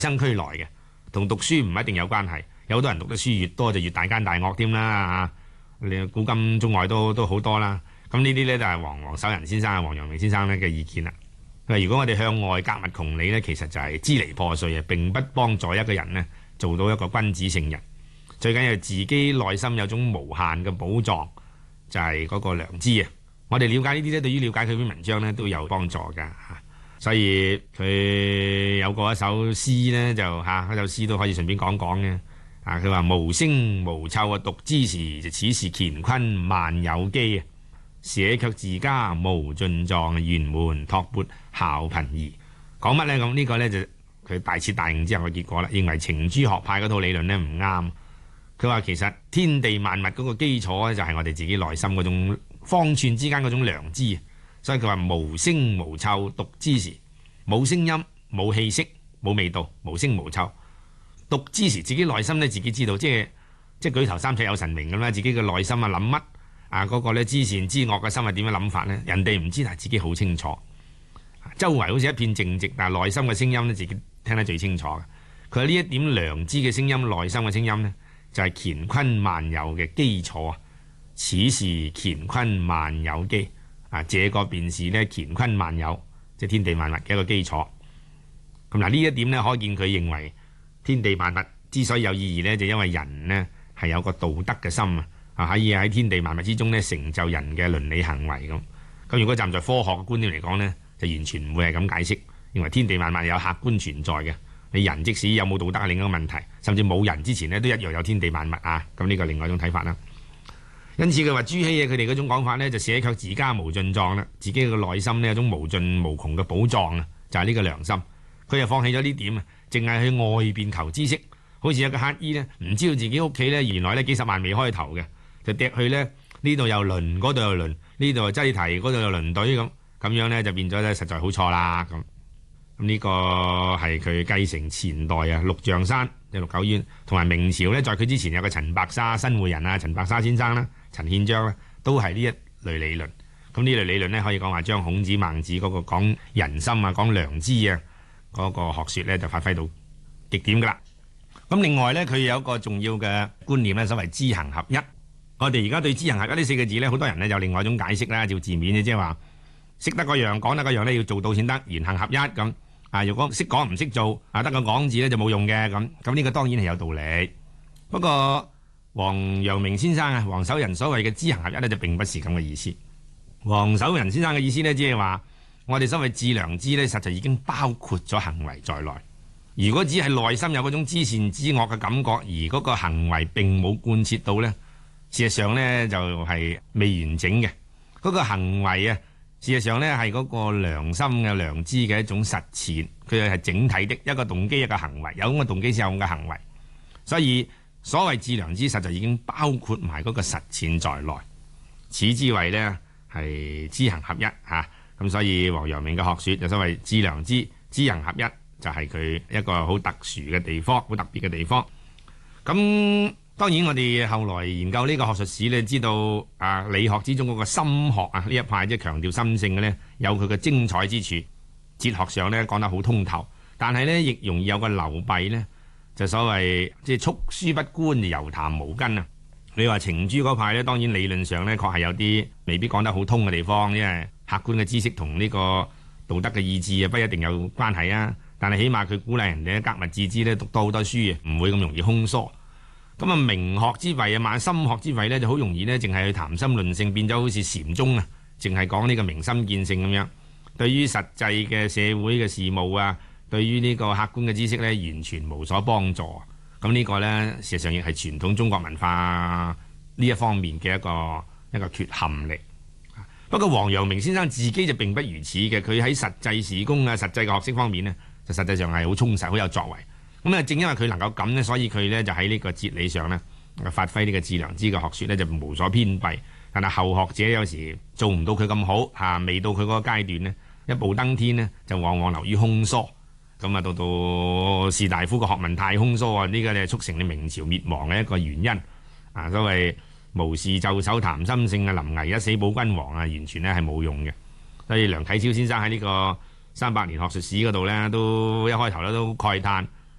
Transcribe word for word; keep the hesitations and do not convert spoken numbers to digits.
生俱來嘅，同讀書唔一定有關係。有好多人讀得書越多就越大奸大惡添啦嚇，你古今中外都都好多啦。咁呢啲呢，就係黃黃守仁先生啊、王陽明先生呢嘅意見啦。佢話如果我哋向外格物窮理呢，其實就係支離破碎啊，並不幫助一個人呢做到一個君子聖人。最緊要自己內心有種無限嘅寶藏，就係嗰個良知啊！我哋了解呢啲咧，對於了解佢篇文章咧都有幫助㗎嚇。所以佢有過一首詩呢，就嚇嗰首詩都可以順便講講嘅。啊，佢話無聲無臭啊，讀之時就此是乾坤萬有基啊！捨卻自家無盡藏，沿門托缽效貧兒。講乜呢？咁呢個呢，就佢大徹大悟之後嘅結果啦。認為程朱學派嗰套理論呢唔啱。佢話其實天地萬物嗰個基礎咧，就係我哋自己內心嗰種方寸之間嗰種良知。所以佢話無聲無臭，讀之時冇聲音、冇氣息、冇味道，無聲無臭。讀之時自己內心咧自己知道，即係即係舉頭三尺有神明咁啦。自己嘅內心啊諗乜啊嗰個咧知善知惡嘅心係點樣諗法呢？人哋唔知，但係自己好清楚。周圍好似一片靜寂，但係內心嘅聲音咧自己聽得最清楚嘅。佢話呢一點良知嘅聲音、內心嘅聲音呢，就係乾坤萬有嘅基礎啊！此是乾坤萬有基啊！這個便是咧乾坤萬有，即係天地萬物嘅一個基礎。咁嗱，呢一點呢，可見佢認為天地萬物之所以有意義呢，就因為人呢係有個道德嘅心啊，啊可以喺天地萬物之中呢成就人嘅倫理行為咁。咁如果站在科學嘅觀點嚟講呢，就完全唔會係咁解釋，認為天地萬物有客觀存在嘅。你人即使有冇道德係另一個問題，甚至冇人之前呢都一樣有天地萬物啊！咁呢個另外一種睇法啦。因此佢話朱熹啊，佢哋嗰種講法呢，就捨卻自家無盡藏啦，自己嘅內心呢有種無盡無窮嘅寶藏啊，就係呢個良心。佢又放棄咗呢點啊，淨係去外邊求知識，好似有個乞衣呢，唔知道自己屋企呢原來呢幾十萬未開頭嘅，就趯去呢呢度又輪，嗰度又輪，呢度又擠提，嗰度又輪隊咁，咁樣呢就變咗呢實在好錯啦咁。呢個係佢繼承前代啊，陸象山即陸九淵，同埋明朝呢，在佢之前有個陳白沙新會人啊，陳白沙先生啦，陳憲章呢，都係呢一類理論。咁呢類理論呢，可以講話將孔子孟子嗰個講人心啊、講良知啊嗰個學説呢，就發揮到極點噶啦。咁另外呢，佢有一個重要嘅觀念呢，所謂知行合一。我哋而家對知行合一呢四個字呢，好多人呢有另外一種解釋啦，照字面嘅，即係話識得個樣講得個樣呢，要做到先得，言行合一咁。啊！如果識講唔識做，啊得個講字咧就冇用嘅咁。咁呢個當然係有道理。不過王陽明先生啊，黃守仁所謂嘅知行合一咧，就並不是咁嘅意思。黃守仁先生嘅意思呢，即係話我哋所謂致良知呢，實際已經包括咗行為在內。如果只係內心有嗰種知善知惡嘅感覺，而嗰個行為並冇貫徹到呢，事實上呢，就係未完整嘅。嗰個行為啊，事實上呢係嗰個良心嘅良知嘅一種實踐，佢係整體的一個動機一個行為，有咁嘅動機先有咁嘅行為。所以所謂致良知，實在已經包括埋嗰個實踐在內。此之謂呢係知行合一嚇。咁所以王陽明嘅學説就所謂致良知、知行合一，就係佢一個好特殊嘅地方，好特別嘅地方。咁當然我哋後來研究呢個學術史呢，知道啊理學之中嗰個心學啊呢一派，即係強調心性嘅呢，有佢嘅精彩之處。哲學上呢講得好通透，但係呢亦容易有個流弊呢，就所謂即係束書不觀，猶談無根啊。你話程朱嗰派呢，當然理論上呢確係有啲未必講得好通嘅地方，因為客觀嘅知識同呢個道德嘅意志啊，不一定有關係啊。但係起碼佢鼓勵人哋格物致知呢，讀多好多書啊，唔會咁容易空疏。咁啊，名學之謂啊，慢心學之謂呢，就好容易呢，淨係去談心論性，變咗好似禪宗啊，淨係講呢個明心見性咁樣。對於實際嘅社會嘅事務啊，對於呢個客觀嘅知識呢，完全無所幫助。咁呢個呢，事實上亦係傳統中國文化呢一方面嘅一個一個缺陷嚟。不過王陽明先生自己就並不如此嘅，佢喺實際事功啊、實際嘅學識方面呢，就實際上係好充實、好有作為。咁啊，正因為佢能夠咁呢，所以佢呢就喺呢個哲理上呢，發揮呢個致良知嘅學説呢，就無所偏弊。但係後學者有時做唔到佢咁好嚇，未到佢嗰個階段呢，一步登天呢，就往往流於空疏。咁啊，到到士大夫嘅學問太空疏啊，呢個呢促成你明朝滅亡嘅一個原因啊。所謂無事就手談心性啊，臨危一死保君王啊，完全呢係冇用嘅。所以梁啟超先生喺呢個三百年學術史嗰度呢，都一開頭咧都慨嘆。